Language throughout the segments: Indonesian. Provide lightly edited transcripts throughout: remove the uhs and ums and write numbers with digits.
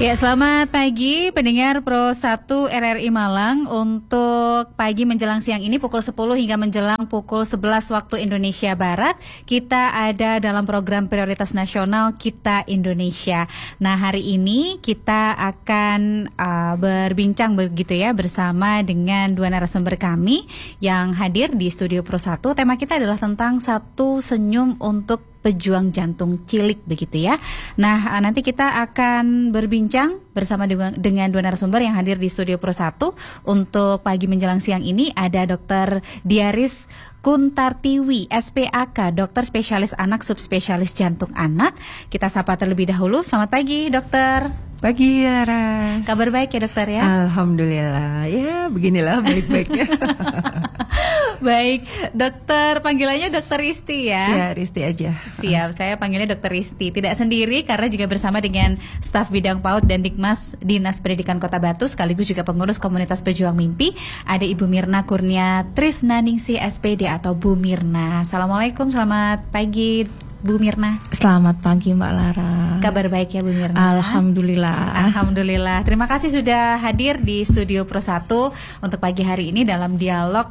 Ya, selamat pagi pendengar Pro 1 RRI Malang. Untuk pagi menjelang siang ini pukul 10 hingga menjelang pukul 11 waktu Indonesia Barat, kita ada dalam program prioritas nasional Kita Indonesia. Nah, hari ini kita akan berbincang begitu ya bersama dengan dua narasumber kami yang hadir di studio Pro 1. Tema kita adalah tentang satu senyum untuk pejuang jantung cilik begitu ya. Nah, nanti kita akan berbincang bersama dengan dua narasumber yang hadir di studio Pro 1. Untuk pagi menjelang siang ini ada Dr. Diaris Kuntartiwi, SPAK, dokter spesialis anak, subspesialis jantung anak. Kita sapa terlebih dahulu. Selamat pagi, dokter. Pagi, Lara. Kabar baik ya, dokter ya? Alhamdulillah. Ya, beginilah baik-baiknya. Baik, dokter, panggilannya dokter Risti ya? Ya, Risti aja. Siap, saya panggilnya dokter Risti. Tidak sendiri karena juga bersama dengan staf bidang PAUD dan Dikmas Dinas Pendidikan Kota Batu, sekaligus juga pengurus komunitas Pejuang Mimpi. Ada Ibu Mirna Kurnia Trisnaningsi SPD atau Bu Mirna. Assalamualaikum, selamat pagi Bu Mirna. Selamat pagi Mbak Lara. Kabar baik ya Bu Mirna? Alhamdulillah. Alhamdulillah. Terima kasih sudah hadir di studio Pro 1 untuk pagi hari ini dalam dialog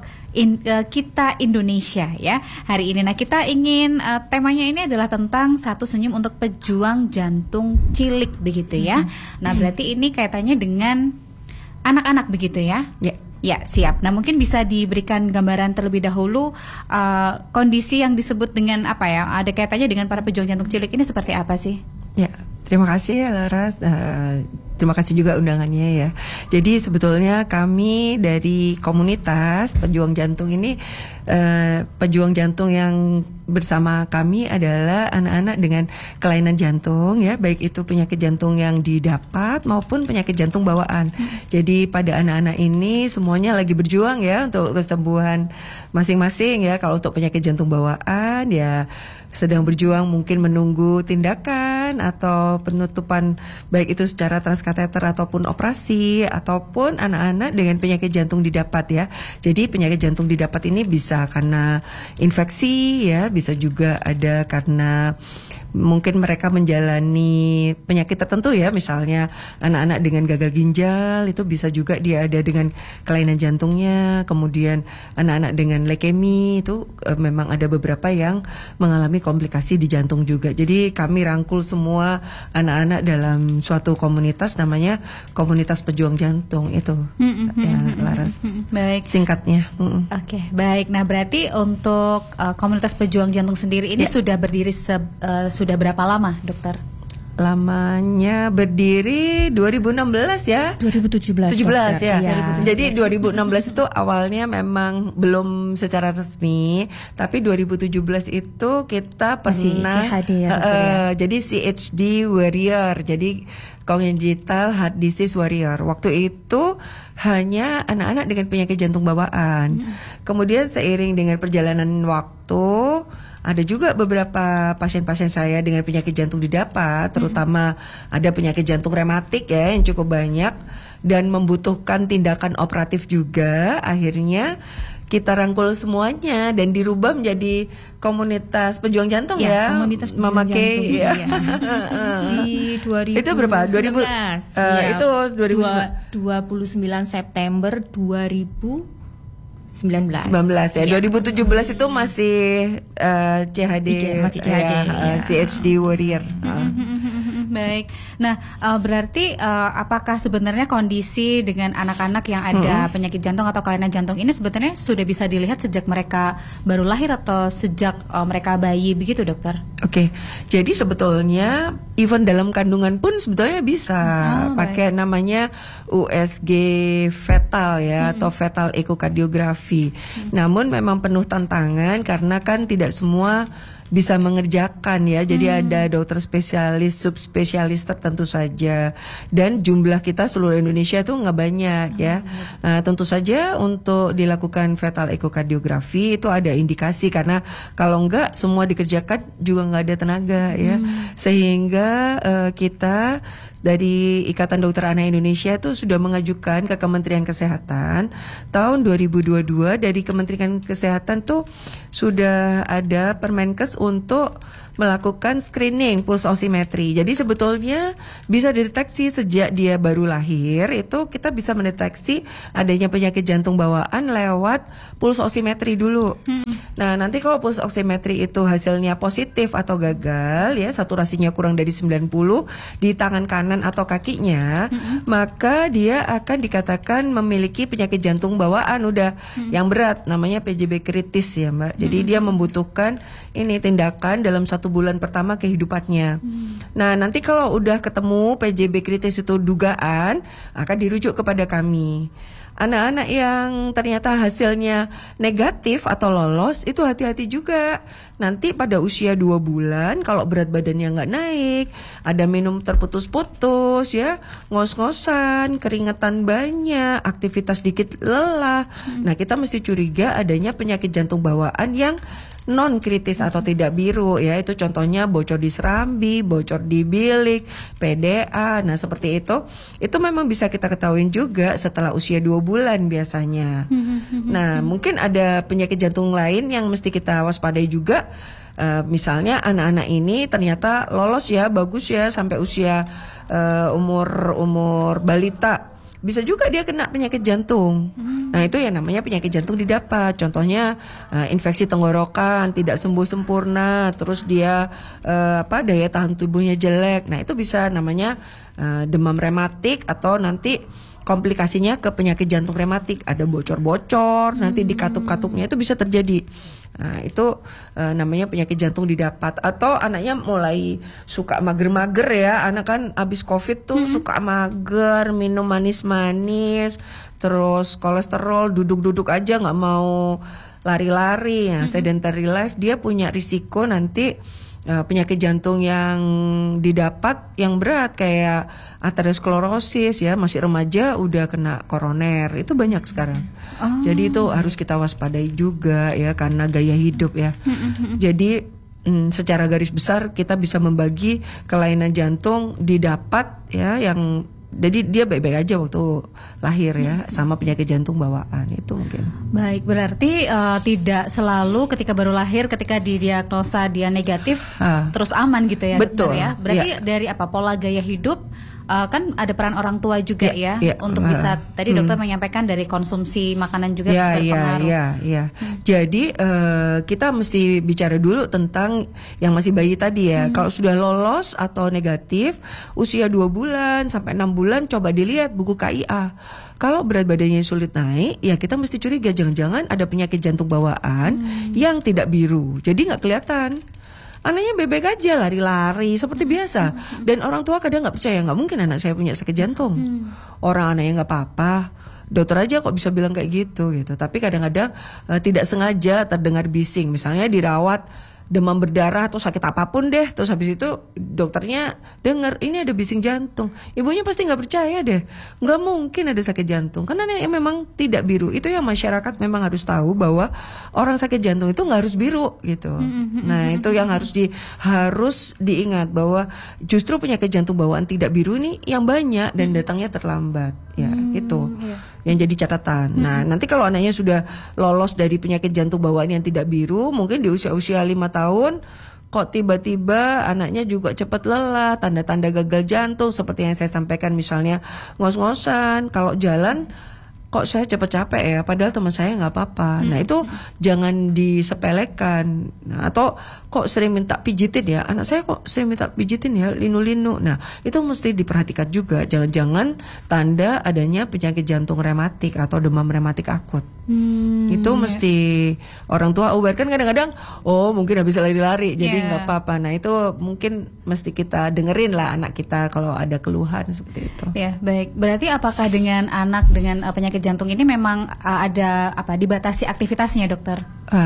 Kita Indonesia ya hari ini. Nah, kita ingin temanya ini adalah tentang satu senyum untuk pejuang jantung cilik begitu ya. Nah, berarti ini kaitannya dengan anak-anak begitu ya? Ya, siap. Nah, mungkin bisa diberikan gambaran terlebih dahulu kondisi yang disebut dengan apa ya? Ada kaitannya dengan para pejuang jantung cilik ini seperti apa sih? Ya, terima kasih ya Laras. Terima kasih juga undangannya ya. Jadi sebetulnya kami dari komunitas pejuang jantung ini, pejuang jantung yang bersama kami adalah anak-anak dengan kelainan jantung ya, baik itu penyakit jantung yang didapat maupun penyakit jantung bawaan. Jadi pada anak-anak ini semuanya lagi berjuang ya untuk kesembuhan masing-masing ya. Kalau untuk penyakit jantung bawaan ya sedang berjuang mungkin menunggu tindakan atau penutupan baik itu secara transkateter ataupun operasi, ataupun anak-anak dengan penyakit jantung didapat ya. Jadi penyakit jantung didapat ini bisa karena infeksi ya, bisa juga ada karena mungkin mereka menjalani penyakit tertentu ya, misalnya anak-anak dengan gagal ginjal itu bisa juga dia ada dengan kelainan jantungnya. Kemudian anak-anak dengan leukemi itu memang ada beberapa yang mengalami komplikasi di jantung juga. Jadi kami rangkul semua anak-anak dalam suatu komunitas namanya Komunitas Pejuang Jantung itu ya, Laras. Baik. Singkatnya. Oke, baik. Nah, berarti untuk Komunitas Pejuang Jantung sendiri ini sudah berdiri sudah berapa lama, dokter? Lamanya berdiri 2016 ya. 2017 ya. Ya. Jadi 2016 itu awalnya memang belum secara resmi, tapi 2017 itu kita pernah CHD ya, jadi CHD Warrior. Jadi Congenital Heart Disease Warrior. Waktu itu hanya anak-anak dengan penyakit jantung bawaan. Kemudian seiring dengan perjalanan waktu, ada juga beberapa pasien-pasien saya dengan penyakit jantung didapat, terutama ada penyakit jantung rematik ya yang cukup banyak dan membutuhkan tindakan operatif juga. Akhirnya kita rangkul semuanya dan dirubah menjadi komunitas pejuang jantung ya. Komunitas pejuang memakai jantung, ya. Di 2019. Itu berapa? 2000 itu 29 September 2019 ya. 2017 itu masih CHD, masih CHD ya. CHD Warrior. Baik. Nah, berarti apakah sebenarnya kondisi dengan anak-anak yang ada penyakit jantung atau kelainan jantung ini sebenarnya sudah bisa dilihat sejak mereka baru lahir atau sejak mereka bayi begitu, dokter? Oke. Jadi sebetulnya even dalam kandungan pun sebetulnya bisa pakai namanya USG fetal ya, atau fetal ekokardiografi. Namun memang penuh tantangan karena kan tidak semua bisa mengerjakan ya. Jadi ada dokter spesialis, subspesialis tertentu saja. Dan jumlah kita seluruh Indonesia itu nggak banyak ya. Nah, tentu saja untuk dilakukan fetal ekokardiografi itu ada indikasi, karena kalau nggak semua dikerjakan juga nggak ada tenaga ya. Sehingga kita dari Ikatan Dokter Anak Indonesia itu sudah mengajukan ke Kementerian Kesehatan tahun 2022. Dari Kementerian Kesehatan tuh sudah ada Permenkes untuk melakukan screening pulse oximetry. Jadi sebetulnya bisa dideteksi sejak dia baru lahir, itu kita bisa mendeteksi adanya penyakit jantung bawaan lewat pulse oximetry dulu. Nah, nanti kalau pulse oximetry itu hasilnya positif atau gagal ya, saturasinya kurang dari 90 di tangan kanan atau kakinya, maka dia akan dikatakan memiliki penyakit jantung bawaan udah yang berat, namanya PJB kritis ya Mbak. Jadi dia membutuhkan ini tindakan dalam 1 bulan pertama kehidupannya. Nah, nanti kalau udah ketemu PJB kritis itu dugaan, akan dirujuk kepada kami. Anak-anak yang ternyata hasilnya negatif atau lolos itu hati-hati juga. Nanti pada usia 2 bulan kalau berat badannya nggak naik, ada minum terputus-putus ya, ngos-ngosan, keringetan banyak, aktivitas dikit lelah. Nah, kita mesti curiga adanya penyakit jantung bawaan yang non kritis atau tidak biru ya, itu contohnya bocor di serambi, bocor di bilik, PDA. Nah, seperti itu memang bisa kita ketahui juga setelah usia 2 bulan biasanya. Nah, mungkin ada penyakit jantung lain yang mesti kita waspadai juga. Misalnya anak-anak ini ternyata lolos ya, bagus ya sampai usia umur balita. Bisa juga dia kena penyakit jantung. Nah, itu yang namanya penyakit jantung didapat. Contohnya infeksi tenggorokan tidak sembuh sempurna, terus dia daya tahan tubuhnya jelek. Nah, itu bisa namanya demam rematik atau nanti komplikasinya ke penyakit jantung rematik, ada bocor-bocor, nanti di katup-katupnya itu bisa terjadi. Nah, itu namanya penyakit jantung didapat. Atau anaknya mulai suka mager-mager ya, anak kan abis COVID tuh suka mager, minum manis-manis, terus kolesterol, duduk-duduk aja nggak mau lari-lari ya, sedentary life, dia punya risiko nanti penyakit jantung yang didapat yang berat kayak aterosklerosis ya, masih remaja udah kena koroner, itu banyak sekarang. Jadi itu harus kita waspadai juga ya, karena gaya hidup ya. Jadi secara garis besar kita bisa membagi kelainan jantung didapat ya, yang jadi dia baik-baik aja waktu lahir ya, sama penyakit jantung bawaan itu mungkin. Baik, berarti tidak selalu ketika baru lahir, ketika didiagnosa dia negatif terus aman gitu ya. Betul. Dokter ya. Berarti dari apa, pola gaya hidup, kan ada peran orang tua juga ya untuk bisa, tadi dokter menyampaikan dari konsumsi makanan juga berpengaruh. Jadi kita mesti bicara dulu tentang yang masih bayi tadi ya. Kalau sudah lolos atau negatif usia 2 bulan sampai 6 bulan, coba dilihat buku KIA. Kalau berat badannya sulit naik, ya kita mesti curiga jangan-jangan ada penyakit jantung bawaan yang tidak biru. Jadi nggak kelihatan. Anaknya bebek aja, lari-lari seperti biasa. Dan orang tua kadang nggak percaya, nggak mungkin anak saya punya sakit jantung. Orang anaknya nggak apa-apa, dokter aja kok bisa bilang kayak gitu. Tapi kadang-kadang tidak sengaja terdengar bising, misalnya dirawat demam berdarah atau sakit apapun deh, terus habis itu dokternya dengar ini ada bising jantung, ibunya pasti nggak percaya deh, nggak mungkin ada sakit jantung karena memang tidak biru. Itu yang masyarakat memang harus tahu, bahwa orang sakit jantung itu nggak harus biru gitu. Nah, itu yang harus diingat, bahwa justru penyakit jantung bawaan tidak biru ini yang banyak dan datangnya terlambat ya. Itu yang jadi catatan. Nah, nanti kalau anaknya sudah lolos dari penyakit jantung bawaan yang tidak biru, mungkin di usia-usia 5 tahun, kok tiba-tiba anaknya juga cepat lelah, tanda-tanda gagal jantung seperti yang saya sampaikan, misalnya ngos-ngosan, kalau jalan kok saya cepat capek ya, padahal teman saya nggak apa-apa. Nah, itu jangan disepelekan. Nah, atau kok sering minta pijitin ya, anak saya kok sering minta pijitin ya, linu-linu. Nah, itu mesti diperhatikan juga, jangan-jangan tanda adanya penyakit jantung rematik atau demam rematik akut. Itu mesti orang tua aware. Kan kadang-kadang mungkin habis lari-lari jadi nggak apa-apa. Nah, itu mungkin mesti kita dengerin lah anak kita kalau ada keluhan seperti itu. Ya, baik. Berarti apakah dengan anak dengan penyakit jantung ini memang ada dibatasi aktivitasnya, dokter?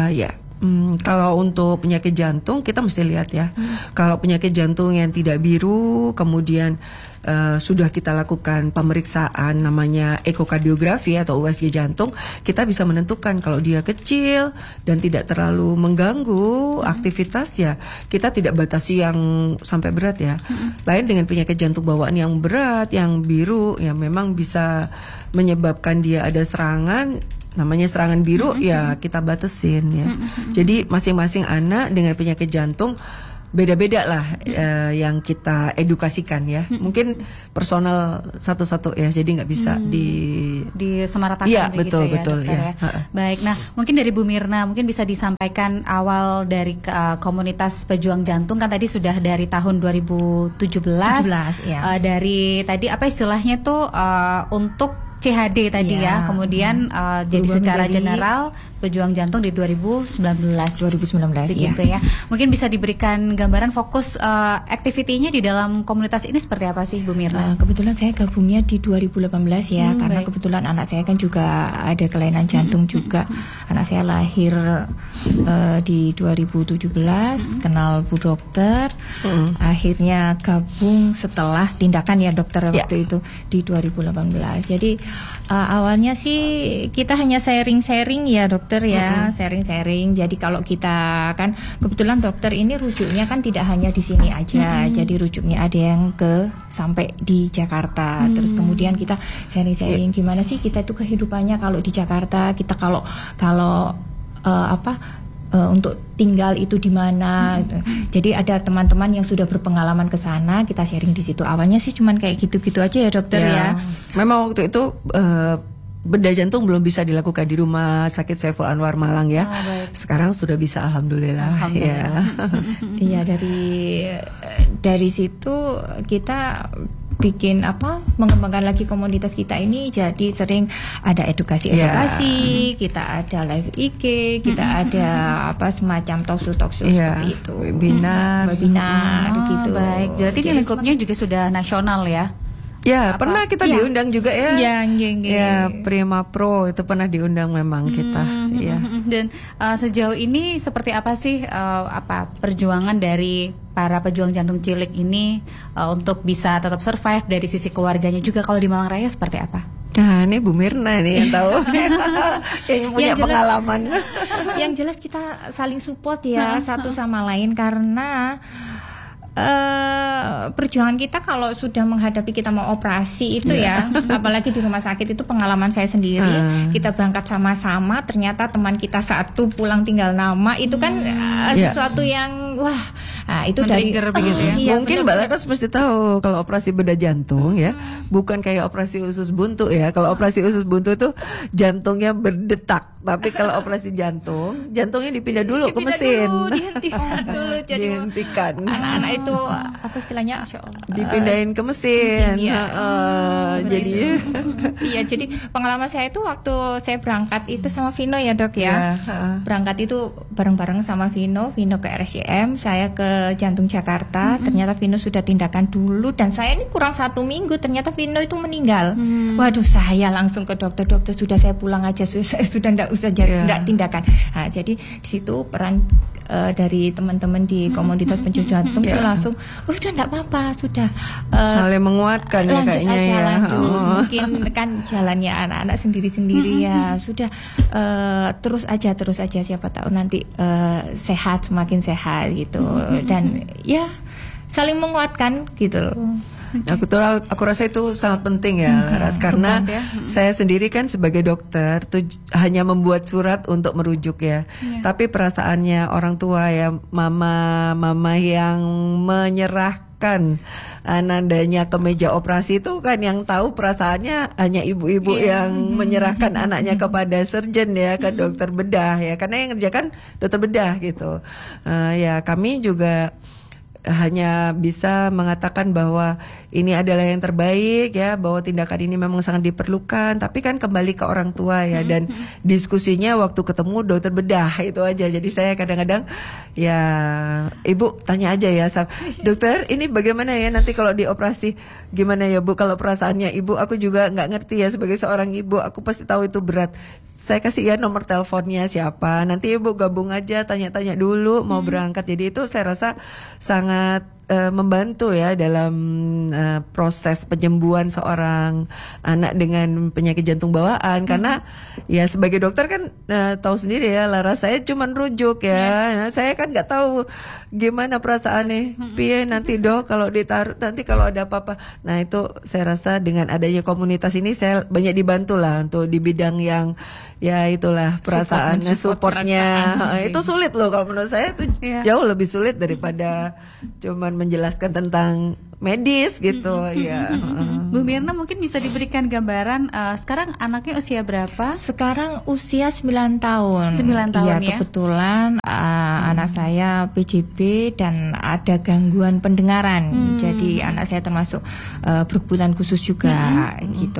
Kalau untuk penyakit jantung kita mesti lihat ya. Kalau penyakit jantung yang tidak biru, kemudian sudah kita lakukan pemeriksaan namanya ekokardiografi atau USG jantung, kita bisa menentukan kalau dia kecil dan tidak terlalu mengganggu aktivitas, ya kita tidak batasi yang sampai berat ya. Lain dengan penyakit jantung bawaan yang berat, yang biru, yang memang bisa menyebabkan dia ada serangan, namanya serangan biru, ya kita batasin ya. Jadi masing-masing anak dengan penyakit jantung beda-beda lah yang kita edukasikan ya. Mungkin personal satu-satu ya, jadi nggak bisa disamaratakan Iya, begitu ya, betul dokter ya. Baik, nah mungkin dari Bu Mirna mungkin bisa disampaikan awal dari komunitas pejuang jantung, kan tadi sudah dari tahun 2017 ya. Dari tadi apa istilahnya tuh untuk CHD tadi ya, kemudian jadi secara general pejuang jantung di 2019 begitu ya. Mungkin bisa diberikan gambaran fokus aktivitinya di dalam komunitas ini seperti apa sih Bu Mirna? Kebetulan saya gabungnya di 2018 ya, karena kebetulan anak saya kan juga ada kelainan jantung juga. Anak saya lahir di 2017, kenal Bu Dokter, akhirnya gabung setelah tindakan ya dokter waktu itu di 2018. Jadi awalnya sih kita hanya sharing-sharing ya dokter ya, sharing-sharing. Jadi kalau kita kan kebetulan dokter ini rujuknya kan tidak hanya di sini aja. Jadi rujuknya ada yang sampai di Jakarta. Terus kemudian kita sharing-sharing gimana sih kita itu kehidupannya kalau di Jakarta, kita kalau untuk tinggal itu di mana. Jadi ada teman-teman yang sudah berpengalaman ke sana, kita sharing di situ. Awalnya sih cuman kayak gitu-gitu aja ya dokter ya. Memang waktu itu bedah jantung belum bisa dilakukan di Rumah Sakit Saiful Anwar Malang ya. Sekarang sudah bisa, alhamdulillah. Iya, dari situ kita bikin mengembangkan lagi komunitas kita ini, jadi sering ada edukasi, kita ada live IG, kita ada semacam talk show seperti itu, webinar gitu. Baik, berarti ini lingkupnya juga sudah nasional ya. Ya, pernah kita diundang juga ya. Ya, Prima Pro itu pernah diundang memang kita. Ya. Dan sejauh ini seperti apa sih perjuangan dari para pejuang jantung cilik ini untuk bisa tetap survive dari sisi keluarganya juga, kalau di Malang Raya seperti apa? Nah, ini Bu Mirna nih yang tahu. Yang punya pengalaman. Yang jelas kita saling support ya satu sama lain, karena perjuangan kita kalau sudah menghadapi kita mau operasi itu ya, apalagi di rumah sakit itu pengalaman saya sendiri. Kita berangkat sama-sama, ternyata teman kita satu pulang tinggal nama, itu kan sesuatu yang itu dari begitu ya. Mungkin Mbak Laras mesti tahu kalau operasi bedah jantung ya, bukan kayak operasi usus buntu ya. Kalau operasi usus buntu itu jantungnya berdetak, tapi kalau operasi jantung, jantungnya dipindah dulu ke mesin. Dihentikan dulu. Jadi dihentikan. Anak-anak itu apa istilahnya? Dipindahin ke mesin. Jadi jadi pengalaman saya itu waktu saya berangkat itu sama Vino ya dok ya. Berangkat itu bareng-bareng sama Vino ke RSCM, saya ke Jantung Jakarta. Ternyata Vino sudah tindakan dulu, dan saya ini kurang 1 minggu ternyata Vino itu meninggal. Waduh, saya langsung ke dokter sudah saya pulang aja, saya sudah tidak usah tidak tindakan. Nah, jadi di situ peran dari teman-teman di komunitas pejuang jantung itu langsung sudah tidak apa-apa, sudah saling menguatkan ya kayaknya aja, ya. Lanjut. Mungkin kan jalannya anak-anak sendiri-sendiri ya, sudah terus aja siapa tahu nanti semakin sehat gitu. Dan ya saling menguatkan gitu. Aku rasa itu sangat penting ya, Laras, karena saya sendiri kan sebagai dokter tuh hanya membuat surat untuk merujuk ya. Tapi perasaannya orang tua ya, mama yang menyerahkan anandanya ke meja operasi itu kan yang tahu perasaannya hanya ibu-ibu yang menyerahkan anaknya kepada surgeon ya, ke dokter bedah ya, karena yang ngerjakan dokter bedah gitu. Ya kami juga hanya bisa mengatakan bahwa ini adalah yang terbaik ya, bahwa tindakan ini memang sangat diperlukan, tapi kan kembali ke orang tua ya, dan diskusinya waktu ketemu dokter bedah itu aja. Jadi saya kadang-kadang ya ibu tanya aja ya, dokter ini bagaimana ya nanti kalau dioperasi, gimana ya Bu, kalau perasaannya ibu, aku juga nggak ngerti ya, sebagai seorang ibu aku pasti tahu itu berat. Saya kasih ya nomor teleponnya siapa, nanti ibu gabung aja, tanya-tanya dulu mau berangkat. Jadi itu saya rasa sangat membantu ya dalam proses penyembuhan seorang anak dengan penyakit jantung bawaan karena ya sebagai dokter kan tahu sendiri ya Laras, saya cuma rujuk ya. Saya kan nggak tahu gimana perasaannya piye nanti dok kalau ditaruh nanti kalau ada apa-apa. Nah itu saya rasa dengan adanya komunitas ini saya banyak dibantu lah untuk di bidang yang ya itulah perasaannya, supportnya. Itu sulit loh kalau menurut saya itu jauh lebih sulit daripada cuman menjelaskan tentang medis gitu ya. Bu Mirna mungkin bisa diberikan gambaran sekarang anaknya usia berapa? Sekarang usia 9 tahun. 9 tahun ya. Kebetulan anak saya PJB dan ada gangguan pendengaran. Jadi anak saya termasuk berkebutuhan khusus juga gitu.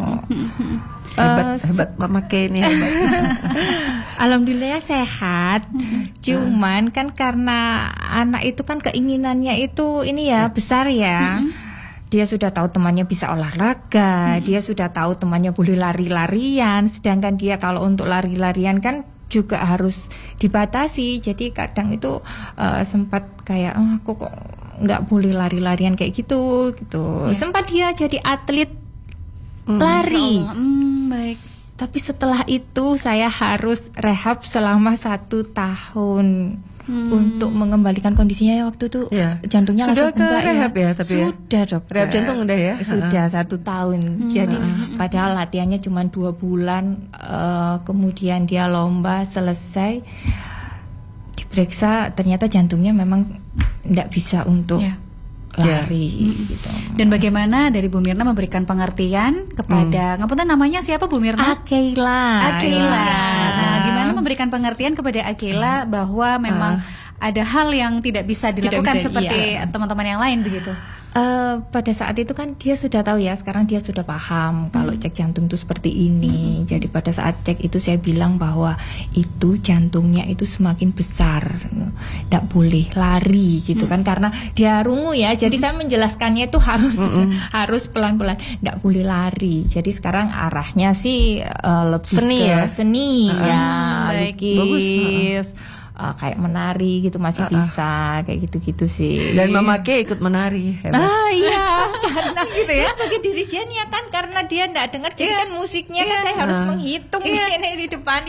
Hebat Mama K ini hebat. Alhamdulillah sehat. Cuman kan karena anak itu kan keinginannya itu ini ya besar ya. Dia sudah tahu temannya bisa olahraga, dia sudah tahu temannya boleh lari-larian, sedangkan dia kalau untuk lari-larian kan juga harus dibatasi. Jadi kadang itu sempat kayak aku kok nggak boleh lari-larian kayak gitu. Sempat dia jadi atlet lari. Baik. Tapi setelah itu saya harus rehab selama 1 tahun untuk mengembalikan kondisinya ya waktu itu jantungnya sudah langsung ke rehab ya tapi sudah dokter. Rehab jantung udah ya? Sudah 1 tahun. Jadi padahal latihannya cuma 2 bulan, kemudian dia lomba selesai, diperiksa ternyata jantungnya memang tidak bisa untuk lari gitu. Dan bagaimana dari Bu Mirna memberikan pengertian kepada ngapunten namanya siapa Bu Mirna? Akela. Nah, gimana memberikan pengertian kepada Akela bahwa memang ada hal yang tidak bisa dilakukan seperti teman-teman yang lain begitu? Pada saat itu kan dia sudah tahu ya, sekarang dia sudah paham kalau cek jantung itu seperti ini. Jadi pada saat cek itu saya bilang bahwa itu jantungnya itu semakin besar, tidak boleh lari gitu kan, karena dia rungu ya. Jadi saya menjelaskannya itu harus pelan-pelan, tidak boleh lari. Jadi sekarang arahnya sih lebih seni ke ya? seni Bagus. Kayak menari gitu masih bisa kayak gitu-gitu sih. Dan Mama K ikut menari hebat. Iya karena gitu ya sebagai dirijennya kan, karena dia enggak dengar jadi kan musiknya kan saya harus menghitung ini di depan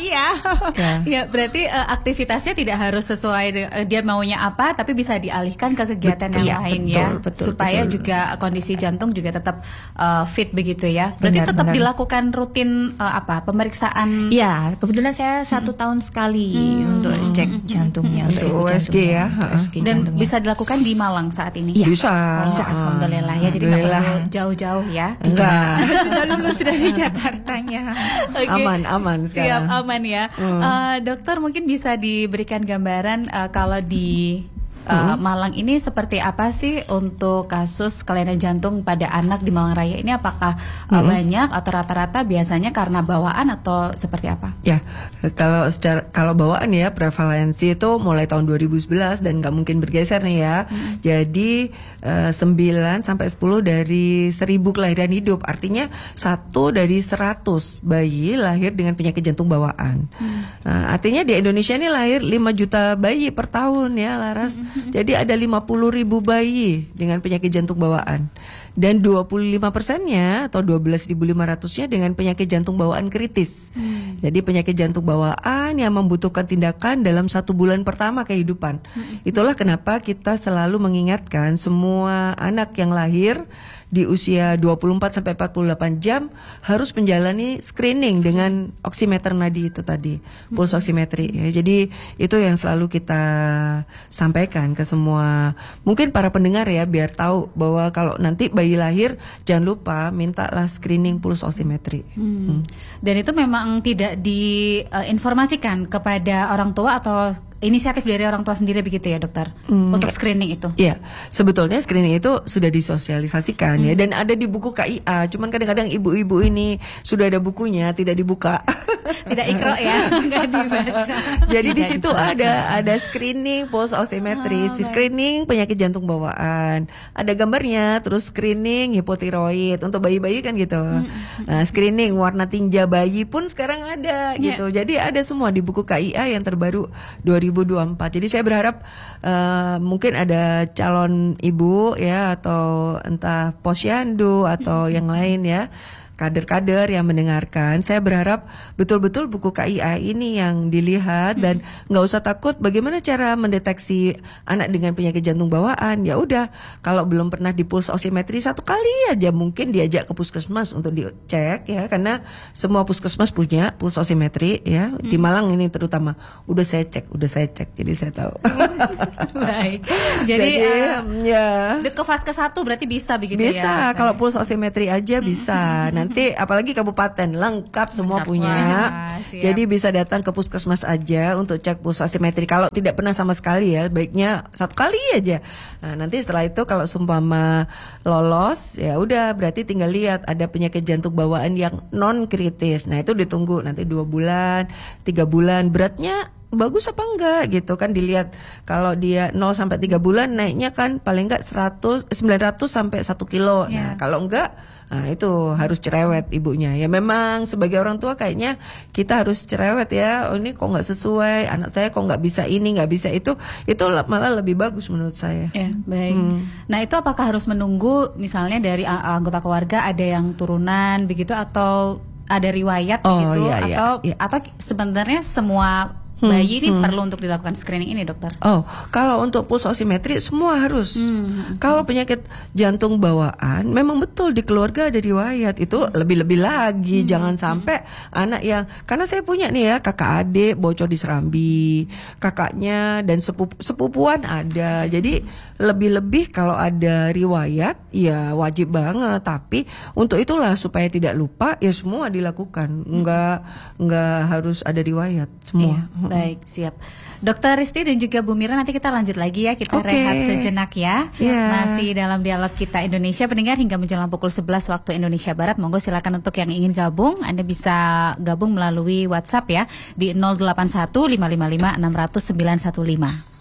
Ya berarti aktivitasnya tidak harus sesuai dia maunya apa, tapi bisa dialihkan ke kegiatan yang lain betul, supaya juga kondisi jantung juga tetap fit begitu ya. Berarti tetap dilakukan rutin pemeriksaan? Iya, kebetulan saya 1 tahun sekali untuk cek jantungnya untuk USG ya. Dan jantungnya bisa dilakukan di Malang saat ini? Ya. Bisa. Alhamdulillah ya. Jadi nggak perlu jauh-jauh ya. Enggak. Sudah lulus dari Jakartanya. Aman Siap, aman ya. Dokter mungkin bisa diberikan gambaran kalau di Malang ini seperti apa sih untuk kasus kelainan jantung pada anak di Malang Raya ini? Apakah banyak atau rata-rata biasanya karena bawaan atau seperti apa? Ya, kalau bawaan ya prevalensi itu mulai tahun 2011 dan nggak mungkin bergeser nih ya. Jadi 9 sampai 10 dari 1000 kelahiran hidup, artinya 1 dari 100 bayi lahir dengan penyakit jantung bawaan. Nah, artinya di Indonesia ini lahir 5 juta bayi per tahun ya Laras. Jadi ada 50.000 bayi dengan penyakit jantung bawaan. Dan 25%-nya atau 12.500-nya dengan penyakit jantung bawaan kritis. Jadi penyakit jantung bawaan yang membutuhkan tindakan dalam 1 bulan pertama kehidupan. Itulah kenapa kita selalu mengingatkan semua anak yang lahir di usia 24 sampai 48 jam harus menjalani screening dengan oximeter nadi itu tadi, pulse oximetry ya. Jadi itu yang selalu kita sampaikan ke semua mungkin para pendengar ya, biar tahu bahwa kalau nanti bayi lahir jangan lupa mintalah screening pulse oximetry. Dan itu memang tidak diinformasikan kepada orang tua atau inisiatif dari orang tua sendiri begitu ya dokter untuk screening itu? Iya, sebetulnya screening itu sudah disosialisasikan ya, dan ada di buku KIA. Cuman kadang-kadang ibu-ibu ini sudah ada bukunya tidak dibuka. Tidak ikro ya, nggak dibaca. Jadi di Tidak situ dibaca. ada screening pulse oximetry, baik. screening penyakit jantung bawaan. Ada gambarnya, terus screening hipotiroid untuk bayi-bayi kan gitu. Nah, screening warna tinja bayi pun sekarang ada gitu. Jadi ada semua di buku KIA yang terbaru 2024. Jadi saya berharap mungkin ada calon ibu ya atau entah posyandu atau yang lain ya, kader-kader yang mendengarkan, saya berharap betul-betul buku KIA ini yang dilihat dan nggak usah takut bagaimana cara mendeteksi anak dengan penyakit jantung bawaan. Ya udah, kalau belum pernah di pulse oximetry, satu kali aja mungkin diajak ke puskesmas untuk dicek ya, karena semua puskesmas punya pulse oximetry ya. Di Malang ini terutama udah saya cek, jadi saya tahu. Baik. Jadi ya. ke fase ke-1 berarti bisa begitu ya? Bisa, kalau pulse oximetry aja bisa. Nanti apalagi kabupaten lengkap semua Lengkap. punya. Wah, siap. Jadi bisa datang ke puskesmas aja untuk cek pulse oximetry. Kalau tidak pernah sama sekali ya, baiknya satu kali aja. Nah, nanti setelah itu kalau sumpama lolos, ya udah berarti tinggal lihat ada penyakit jantung bawaan yang non kritis. Nah, itu ditunggu nanti 2 bulan, 3 bulan, beratnya bagus apa enggak gitu kan, dilihat. Kalau dia 0 sampai 3 bulan naiknya kan paling enggak 900 sampai 1 kilo. Nah, kalau enggak, nah itu harus cerewet ibunya. Ya memang sebagai orang tua kayaknya kita harus cerewet ya. Oh, ini kok nggak sesuai, anak saya kok nggak bisa ini, nggak bisa itu malah lebih bagus menurut saya. Ya, baik. Nah, itu apakah harus menunggu misalnya dari anggota keluarga ada yang turunan begitu atau ada riwayat begitu atau sebenarnya semua bayi ini perlu untuk dilakukan screening ini, dokter? Oh, kalau untuk pulse oximetry semua harus. Kalau penyakit jantung bawaan, memang betul di keluarga ada riwayat, itu lebih-lebih lagi. Jangan sampai anak yang, karena saya punya nih ya kakak adik bocor di serambi, kakaknya dan sepupuan ada. Jadi lebih-lebih kalau ada riwayat, ya wajib banget. Tapi untuk itulah supaya tidak lupa, ya semua dilakukan. Nggak harus ada riwayat semua. Iya. Baik, siap. Dokter Risti dan juga Bu Mira, nanti kita lanjut lagi ya, kita rehat sejenak ya. Masih dalam dialog kita Indonesia pendengar hingga menjelang pukul 11 waktu Indonesia Barat. Monggo silakan untuk yang ingin gabung, Anda bisa gabung melalui WhatsApp ya di 081 555 600 915.